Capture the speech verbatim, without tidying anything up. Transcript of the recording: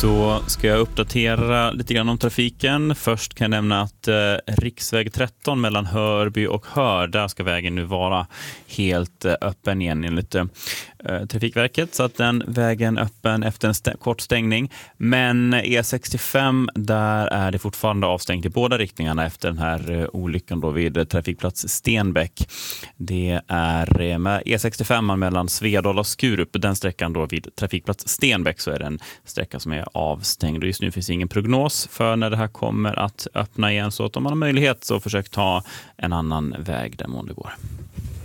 Då ska jag uppdatera lite grann om trafiken. Först kan jag nämna att eh, riksväg tretton mellan Hörby och Hör, där ska vägen nu vara helt eh, öppen igen enligt eh, Trafikverket. Så att den vägen är öppen efter en st- kort stängning. Men E sextiofem, där är det fortfarande avstängt i båda riktningarna efter den här eh, olyckan då vid eh, trafikplats Stenbäck. Det är eh, med E sextiofem mellan Svedala och Skurup. Den sträckan då vid trafikplats Stenbäck, så är det en sträcka som är avstängd. Och just nu finns ingen prognos för när det här kommer att öppna igen. Så att om man har möjlighet så försök ta en annan väg där mån det går.